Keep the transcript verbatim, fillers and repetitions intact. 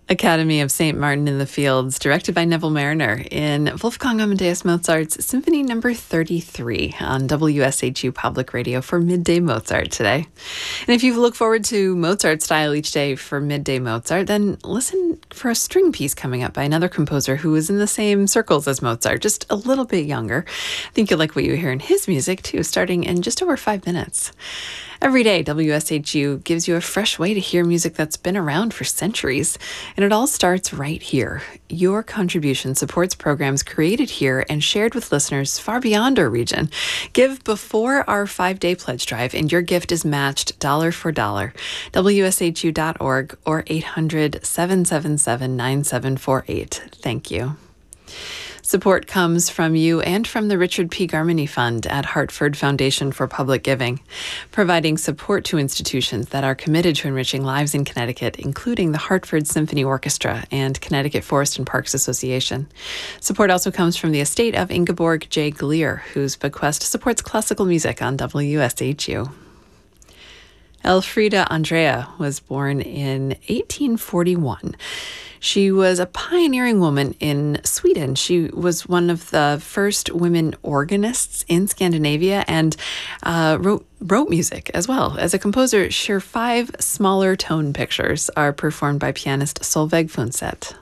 Academy of Saint Martin in the Fields, directed by Neville Mariner, in Wolfgang Amadeus Mozart's Symphony Number thirty-three on W S H U Public Radio for Midday Mozart today. And if you look forward to Mozart style each day for Midday Mozart, then listen for a string piece coming up by another composer who is in the same circles as Mozart, just a little bit younger. I think you'll like what you hear in his music too, starting in just over five minutes. Every day, W S H U gives you a fresh way to hear music that's been around for centuries. And it all starts right here. Your contribution supports programs created here and shared with listeners far beyond our region. Give before our five-day pledge drive, and your gift is matched dollar for dollar. W S H U dot org or eight hundred, seven seven seven, nine seven four eight. Thank you. Support comes from you and from the Richard P. Garmany Fund at Hartford Foundation for Public Giving, providing support to institutions that are committed to enriching lives in Connecticut, including the Hartford Symphony Orchestra and Connecticut Forest and Parks Association. Support also comes from the estate of Ingeborg J. Gleer, whose bequest supports classical music on W S H U. Elfriede Andrea was born in eighteen forty-one. She was a pioneering woman in Sweden. She was one of the first women organists in Scandinavia and uh, wrote, wrote music as well. As a composer, her five smaller tone pictures are performed by pianist Solveig Funset.